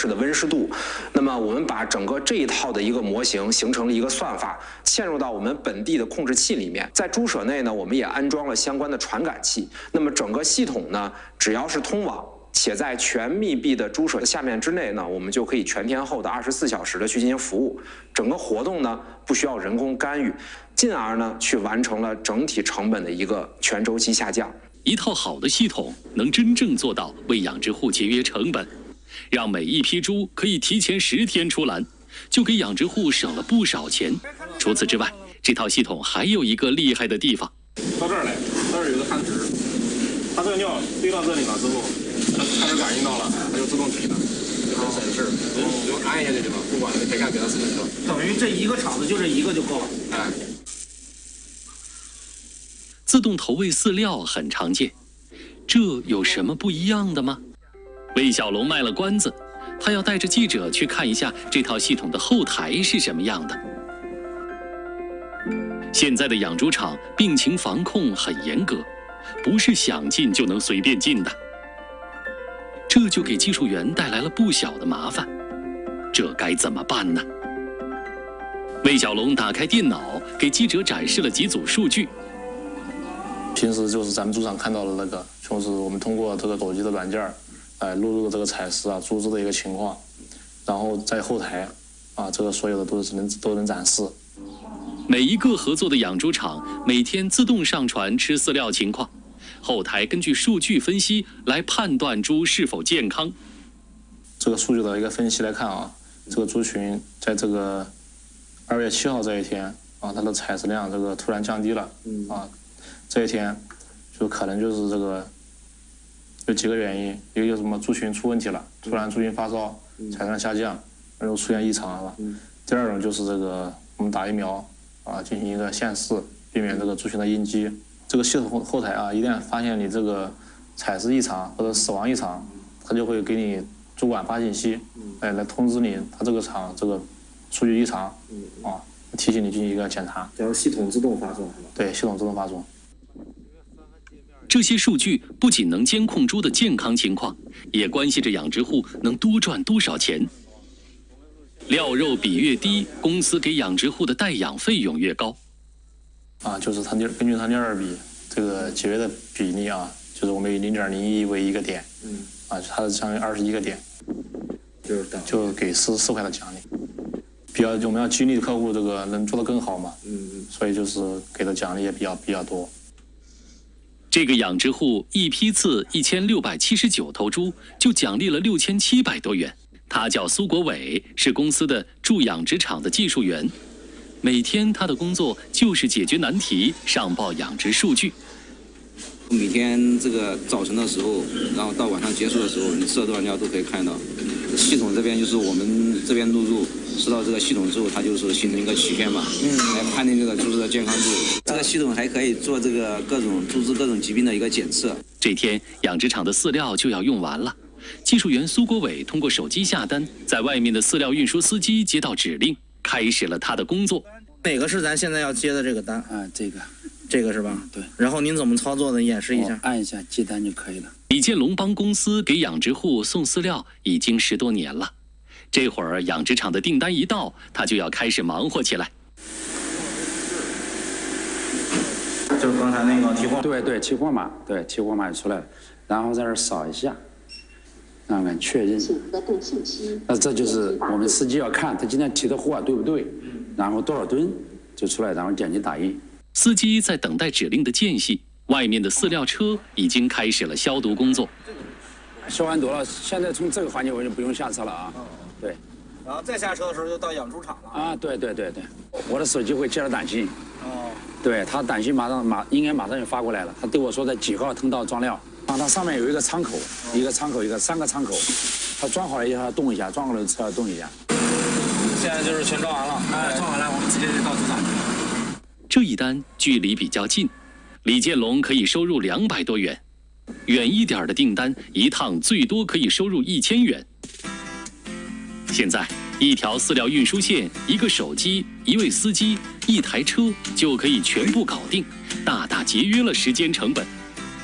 的温湿度。那么我们把整个这一套的一个模型形成了一个算法，嵌入到我们本地的控制器里面。在猪舍内呢，我们也安装了相关的传感器。那么整个系统呢，只要是通网，且在全密闭的猪舍下面之内呢，我们就可以全天候的24小时的去进行服务。整个活动呢，不需要人工干预，进而呢去完成了整体成本的一个全周期下降。 一套好的系统能真正做到为养殖户节约成本，让每一批猪可以提前10天出栏，就给养殖户省了不少钱。除此之外，这套系统还有一个厉害的地方。 到这儿来，这儿有个焊纸，它这个尿堆到这里了之后，它是感应到了，它就自动提的，就很省事，只用按一下就行了，不管你可以干别的事情了。 等于这一个厂子就这一个就够了。 哎。 自动投喂饲料很常见，这有什么不一样的吗？魏小龙卖了关子，他要带着记者去看一下这套系统的后台是什么样的。现在的养猪场病情防控很严格，不是想进就能随便进的，这就给技术员带来了不小的麻烦。这该怎么办呢？魏小龙打开电脑，给记者展示了几组数据。 平时就是咱们猪场看到的那个，就是我们通过这个手机的软件录入这个采食啊、猪只的一个情况，然后在后台这个所有的都能展示。 每一个合作的养猪场每天自动上传吃饲料情况，后台根据数据分析来判断猪是否健康。 这个数据的一个分析来看这个猪群在这个2月7号这一天它的采食量这个突然降低了这一天就可能就是这个有几个原因，一个就是什么猪群出问题了，突然猪群发烧，采食量下降，然后出现异常了。第二种就是这个我们打疫苗进行一个限饲，避免这个猪群的应激。这个系统后台一旦发现你这个采食异常或者死亡异常，它就会给你主管发信息，来通知你它这个厂这个数据异常提醒你进行一个检查。 然后系统自动发送是吧？ 对，系统自动发送。 这些数据不仅能监控猪的健康情况，也关系着养殖户能多赚多少钱。料肉比越低，公司给养殖户的代养费用越高。 就是它根据它2比这个节约的比例就是我们以0.01为一个点，它是相当于21个点，就给4块的奖励。我们要激励客户这个能做得更好嘛，所以就是给的奖励也比较多。 这个养殖户一批次1679头猪，就奖励了6700多元。他叫苏国伟，是公司的驻养殖场的技术员。每天他的工作就是解决难题，上报养殖数据。 每天这个早晨的时候，然后到晚上结束的时候，你吃了多少尿都可以看到。系统这边就是我们这边录入，知道这个系统之后，它就是形成一个曲线嘛，来判定这个猪只的健康度。这个系统还可以做这个各种猪只各种疾病的一个检测。 这天养殖场的饲料就要用完了，技术员苏国伟通过手机下单，在外面的饲料运输司机接到指令，开始了他的工作。 哪个是咱现在要接的这个单？这个是吧？ 对。 然后您怎么操作的？演示一下。 按一下接单就可以了。 李建龙帮公司给养殖户送饲料已经10多年了，这会儿养殖场的订单一到，他就要开始忙活起来。 就是刚才那个提货。 对，提货码，提货码就出来了，然后在这儿扫一下，让我们确认。那这就是我们司机要看他今天提的货对不对，然后多少吨就出来，然后点击打印。 司机在等待指令的间隙，外面的饲料车已经开始了消毒工作。 消完毒了，现在从这个环节我就不用下车了对。 然后再下车的时候就到养猪场了。 对，我的手机会接到短信。对，他短信应该马上就发过来了。他对我说在几号通道装料，它上面有一个仓口，3个仓口，他装好了以后要动一下，装好了车要动一下。 现在就是全装完了，装完了我们直接就到猪场。 这一单距离比较近，李建龙可以收入200多元，远一点的订单一趟最多可以收入1000元。现在一条饲料运输线、一个手机、一位司机、一台车就可以全部搞定，大大节约了时间成本。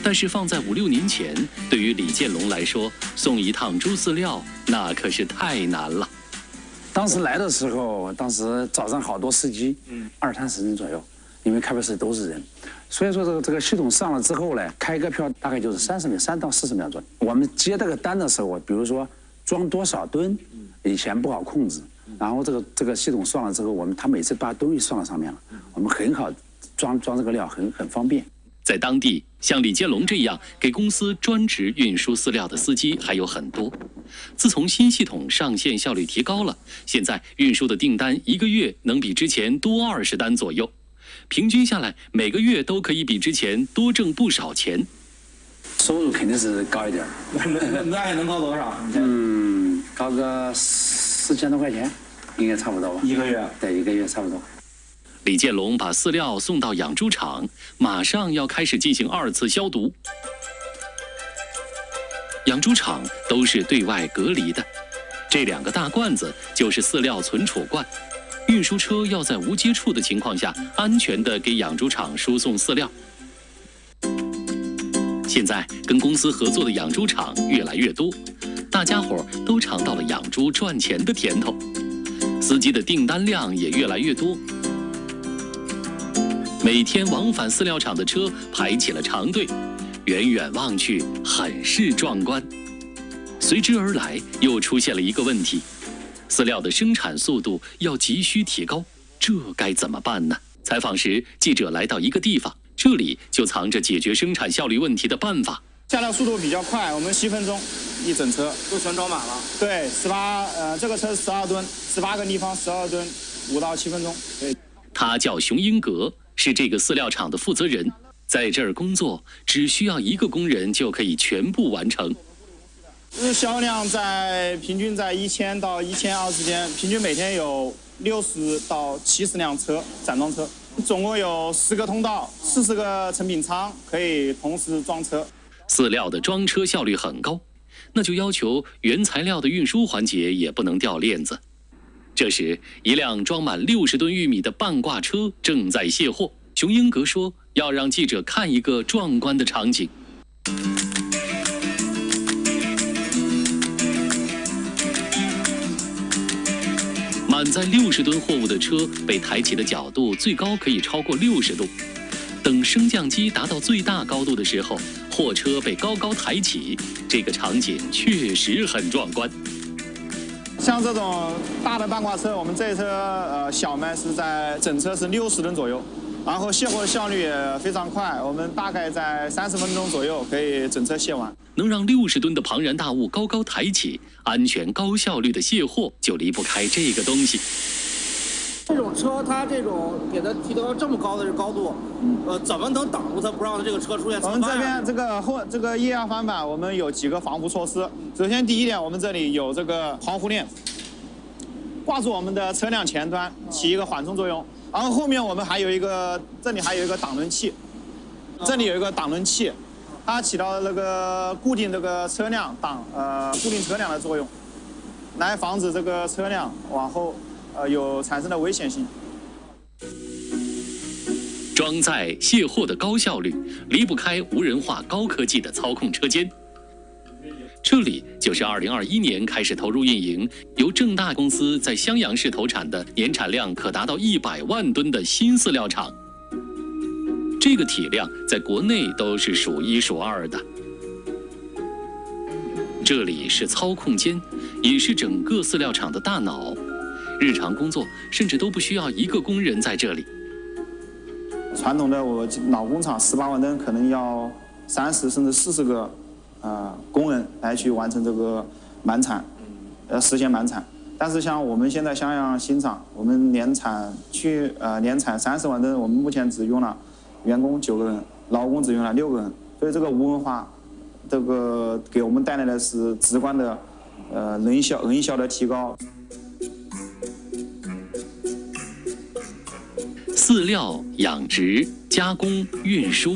但是放在5、6年前，对于李建龙来说，送一趟猪饲料那可是太难了。 当时来的时候，当时早上好多司机，20、30人左右，因为开票室都是人，所以说这个系统上了之后呢，开一个票大概就是3到40秒钟。我们接这个单的时候，比如说装多少吨，以前不好控制，然后这个系统上了之后，他每次把东西上到上面了，我们很好装这个料，很方便。 在当地，像李建龙这样给公司专职运输饲料的司机还有很多。自从新系统上线，效率提高了，现在运输的订单1个月能比之前多20单左右，平均下来每个月都可以比之前多挣不少钱。 收入肯定是高一点。 那也能高多少？ 高个4000多块钱，应该差不多吧？1个月？对，1个月差不多。 李建龙把饲料送到养猪场，马上要开始进行2次消毒。养猪场都是对外隔离的，这2个大罐子就是饲料存储罐。运输车要在无接触的情况下，安全地给养猪场输送饲料。现在跟公司合作的养猪场越来越多，大家伙都尝到了养猪赚钱的甜头，司机的订单量也越来越多。每天往返饲料厂的车排起了长队，远远望去很是壮观。随之而来又出现了一个问题，饲料的生产速度要急需提高，这该怎么办呢？采访时，记者来到一个地方，这里就藏着解决生产效率问题的办法。 下料速度比较快，我们7分钟一整车都全装满了。 对这个车是12吨，18个立方12吨，5到7分钟。对。 他叫熊英格，是这个饲料厂的负责人，在这儿工作只需要1个工人就可以全部完成。 日销量平均在1000到1200之间，平均每天有60到70辆车，散装车，总共有10个通道，40个成品仓可以同时装车。 饲料的装车效率很高，那就要求原材料的运输环节也不能掉链子。这时，一辆装满60吨玉米的半挂车正在卸货。熊英格说，要让记者看一个壮观的场景。满载60吨货物的车被抬起的角度最高可以超过60度。等升降机达到最大高度的时候，货车被高高抬起，这个场景确实很壮观。 像这种大的半挂车，我们这一车小麦是在整车是60吨左右，然后卸货效率也非常快，我们大概在30分钟左右可以整车卸完。 能让60吨的庞然大物高高抬起，安全高效率的卸货就离不开这个东西。 这种车它这种给它提到这么高的高度，怎么能挡住它不让它这个车出现？ 我们这边这个液压翻板，我们有几个防护措施。首先第一点，我们这里有这个防护链，挂住我们的车辆前端，起一个缓冲作用。然后后面我们还有一个，这里还有一个挡轮器，这里有一个挡轮器，它起到那个固定这个车辆固定车辆的作用，来防止这个车辆往后有产生的危险性。 装载卸货的高效率离不开无人化高科技的操控车间。这里就是2021年开始投入运营，由正大公司在襄阳市投产的年产量可达到100万吨的新饲料厂。这个体量在国内都是数1数2的。这里是操控间，也是整个饲料厂的大脑。日常工作甚至都不需要1个工人在这里。 传统的老工厂18万吨可能要30甚至40个工人来去完成这个满产，实现满产。但是像我们现在襄阳新厂，我们年产30万吨，我们目前只用了员工9个人，劳工只用了6个人，所以这个无文化，这个给我们带来的是直观的人效的提高。 饲料养殖、加工、运输，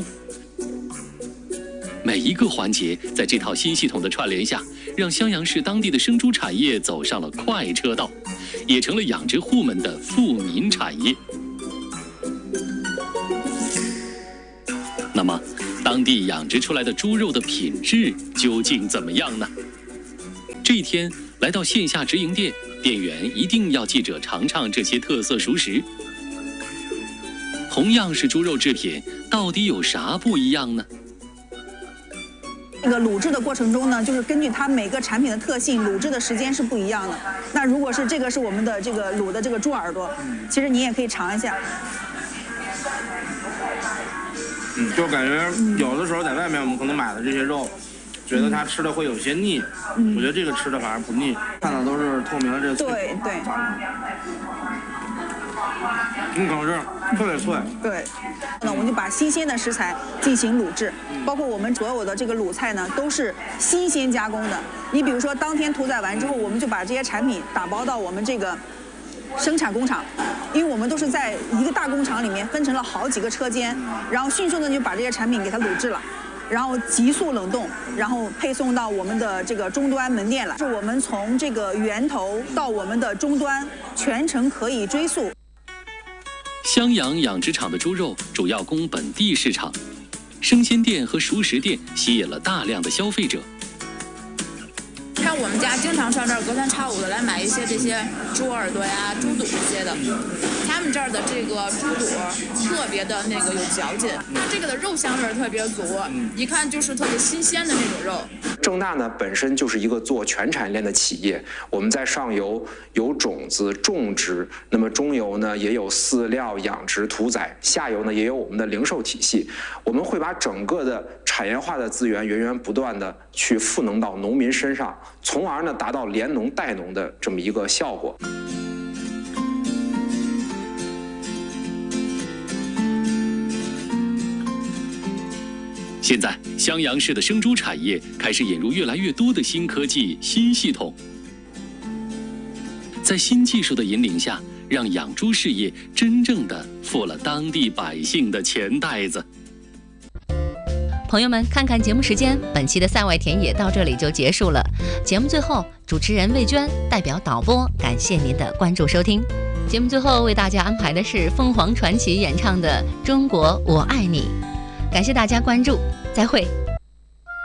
每一个环节在这套新系统的串联下，让襄阳市当地的生猪产业走上了快车道，也成了养殖户们的富民产业。那么，当当地养殖出来的猪肉的品质究竟怎么样呢？这一天来到线下直营店，店员一定要记者尝尝这些特色熟食。同样是猪肉制品，到底有啥不一样呢？ 这个卤制的过程中呢，就是根据它每个产品的特性，卤制的时间是不一样的。那如果是这个是我们的这个卤的这个猪耳朵，其实你也可以尝一下。 就感觉有的时候在外面我们可能买的这些肉，觉得它吃的会有些腻，我觉得这个吃的反而不腻，看的都是透明的这个脆口。 对对。 可是特别脆。 对。那我们就把新鲜的食材进行卤制，包括我们所有的这个卤菜呢，都是新鲜加工的。你比如说当天屠宰完之后，我们就把这些产品打包到我们这个生产工厂，因为我们都是在一个大工厂里面分成了好几个车间，然后迅速的就把这些产品给它卤制了，然后急速冷冻，然后配送到我们的这个终端门店来。是我们从这个源头到我们的终端全程可以追溯。 襄阳养殖场的猪肉主要供本地市场，生鲜店和熟食店吸引了大量的消费者。 像我们家经常上这儿隔三差五的来买一些这些猪耳朵呀、猪肚这些的，他们这儿的这个猪肚特别的那个有嚼劲，它这个的肉香味特别足，一看就是特别新鲜的那种肉。 正大呢本身就是一个做全产业链的企业，我们在上游有种子种植，那么中游呢也有饲料养殖屠宰，下游呢也有我们的零售体系，我们会把整个的产业化的资源源源不断的去赋能到农民身上，从而呢达到连农带农的这么一个效果。 现在，襄阳市的生猪产业开始引入越来越多的新科技、新系统，在新技术的引领下，让养猪事业真正的付了当地百姓的钱袋子。 朋友们，看看节目时间，本期的赛外田野到这里就结束了。节目最后，主持人魏娟代表导播感谢您的关注收听。节目最后为大家安排的是凤凰传奇演唱的《中国我爱你》，感谢大家关注，再会。